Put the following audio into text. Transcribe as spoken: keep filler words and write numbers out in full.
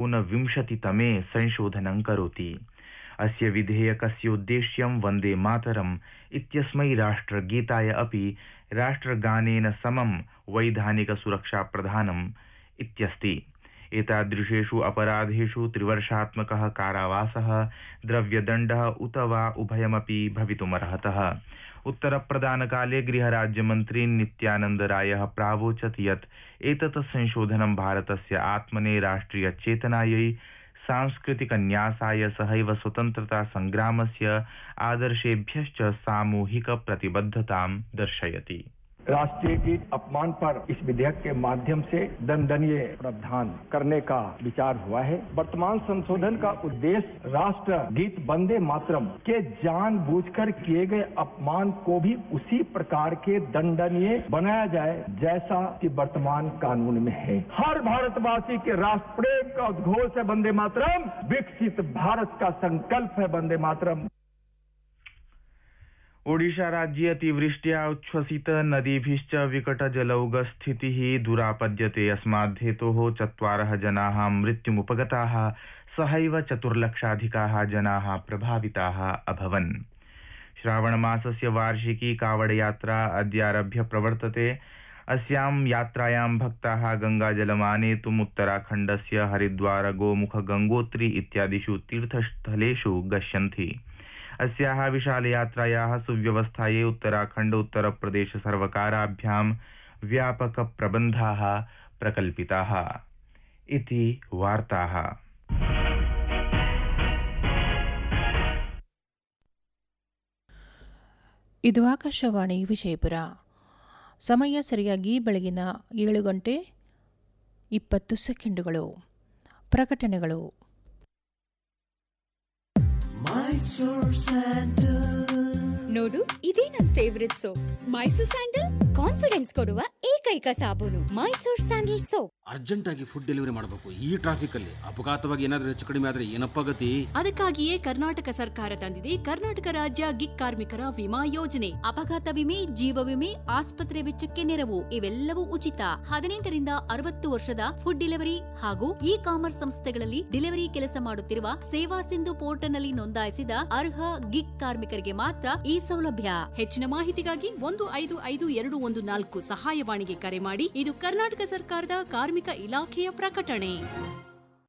एकोनविंशतितमे संशोधनं करोति। अस्य विधेयकस्य उद्देश्यं वन्दे मातरम् इत्यस्मै राष्ट्रगीताय अपि राष्ट्रगानेन समं वैधानिक सुरक्षा प्रदानम् इत्यस्ति। एतादृशेषु अपराधेषु त्रिवर्षात्मकः कारावासः, द्रव्यदण्डः उत वा उभयमपि भवितुमर्हतः। उत्तरप्रदानकाले गृहराज्यमन्त्री नित्यानन्द रायः प्रावोचत् यत् एतत् संशोधनं भारतस्य आत्मने राष्ट्रियचेतनायै सांस्कृतिकन्यासाय सहैव स्वतन्त्रता संग्रामस्य आदर्शेभ्यश्च सामूहिक प्रतिबद्धतां दर्शयति। राष्ट्रीय गीत अपमान पर इस विधेयक के माध्यम से दंडनीय प्रावधान करने का विचार हुआ है। वर्तमान संशोधन का उद्देश्य राष्ट्र गीत वंदे मातरम के जानबूझकर किए गए अपमान को भी उसी प्रकार के दंडनीय बनाया जाए जैसा कि वर्तमान कानून में है। हर भारतवासी के राष्ट्र प्रेम का उद्घोष है वंदे मातरम, विकसित भारत का संकल्प है वंदे मातरम। ओडिशा राज्ये अतिवृष्ट्या उच्छ्वसित नदीभिश्च विकटजलौघस्थितिः दुरापद्यते। अस्माद्धेतोः चत्वारः जनाः मृत्युमुपगताः, सहैव चतुर्लक्षाधिकाः जनाः प्रभाविताः अभवन्। श्रावणमासस्य वार्षिकी कावडयात्रा अद्यारभ्य प्रवर्तते। अस्यां यात्रायां भक्ताः गंगाजलमानेतुम् उत्तराखण्डस्य हरिद्वार, गोमुख, गंगोत्री इत्यादिषु तीर्थस्थलेषु गच्छन्ति। अस्याः विशालयात्रायाः सुव्यवस्थायै उत्तराखण्ड उत्तरप्रदेश सर्वकाराभ्यां व्यापक प्रबन्धाः प्रकल्पिताः इति वार्ताः। ಇದು ಆಕಾಶವಾಣಿ ವಿಜಯಪುರ. ಸಮಯ ಸರಿಯಾಗಿ ಬೆಳಗಿನ ಏಳು ಗಂಟೆ ಇಪ್ಪತ್ತು ಸೆಕೆಂಡುಗಳು. ಪ್ರಕಟಣೆಗಳು. ನೋಡು, ಇದೇ ನನ್ favourite soap. Mysore sandal confidence ಕೊಡುವ ಏಕೈಕ ಸಾಬೂನು ಮೈಸೂರ್ ಸ್ಯಾಂಡಲ್ ಸೋಪ್. ಅರ್ಜೆಂಟ್ ಆಗಿ ಫುಡ್ ಡೆಲಿವರಿ ಮಾಡಬೇಕು. ಈ ಟ್ರಾಫಿಕ್ ಅಲ್ಲಿ ಅಪಘಾತವಾಗಿ ಏನಾದ್ರೂ ಹೆಚ್ಚು ಕಡಿಮೆ ಆದ್ರೆ ಏನಪ್ಪ ಗತಿ? ಅದಕ್ಕಾಗಿಯೇ ಕರ್ನಾಟಕ ಸರ್ಕಾರ ತಂದಿದೆ ಕರ್ನಾಟಕ ರಾಜ್ಯ ಗಿಗ್ ಕಾರ್ಮಿಕರ ವಿಮಾ ಯೋಜನೆ. ಅಪಘಾತ ವಿಮೆ, ಜೀವ ವಿಮೆ, ಆಸ್ಪತ್ರೆ ವೆಚ್ಚಕ್ಕೆ ನೆರವು ಇವೆಲ್ಲವೂ ಉಚಿತ. ಹದಿನೆಂಟರಿಂದ ಅರವತ್ತು ವರ್ಷದ ಫುಡ್ ಡೆಲಿವರಿ ಹಾಗೂ ಇ ಕಾಮರ್ಸ್ ಸಂಸ್ಥೆಗಳಲ್ಲಿ ಡೆಲಿವರಿ ಕೆಲಸ ಮಾಡುತ್ತಿರುವ ಸೇವಾ ಸಿಂಧು ಪೋರ್ಟಲ್ನಲ್ಲಿ ನೋಂದಾಯಿಸಿದ ಅರ್ಹ ಗಿಗ್ ಕಾರ್ಮಿಕರಿಗೆ ಮಾತ್ರ ಈ ಸೌಲಭ್ಯ. ಹೆಚ್ಚಿನ ಮಾಹಿತಿಗಾಗಿ ಒಂದು ಐದು ಐದು ಎರಡು ಒಂದು ನಾಲ್ಕು ಸಹಾಯವಾಣಿಗೆ ಕರೆ ಮಾಡಿ. ಇದು ಕರ್ನಾಟಕ ಸರ್ಕಾರದ ಕಾರ್ಮಿಕ ಇಲಾಖೆಯ ಪ್ರಕಟಣೆ.